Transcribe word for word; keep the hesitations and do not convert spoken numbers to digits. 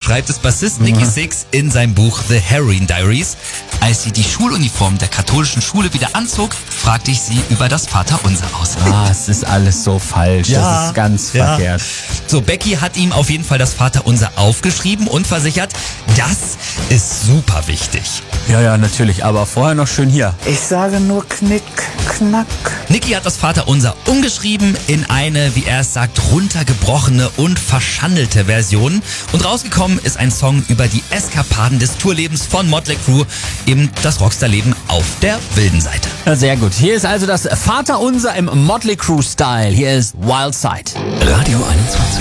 schreibt es Bassist Nikki Sixx in seinem Buch The Heroin Diaries. Als sie die Schuluniform der katholischen Schule wieder anzog, fragte ich sie über das Vaterunser aus. Ah, es ist alles so falsch. Ja, das ist ganz ja. verkehrt. So, Becky hat ihm auf jeden Fall das Vaterunser aufgeschrieben und versichert, das ist super wichtig. Ja, ja, natürlich. Aber vorher noch schön hier. Ich sage nur Knick, Knack. Nikki hat das Vaterunser umgeschrieben in eine, wie er es sagt, runtergebrochene und verschandelte Version. Und rausgekommen ist ein Song über die Eskapaden des Tourlebens von Mötley Crüe, eben das Rockstar-Leben auf der wilden Seite. Ja, sehr gut. Hier ist also das Vaterunser im Mötley Crüe-Style. Hier ist Wild Side. Radio einundzwanzig.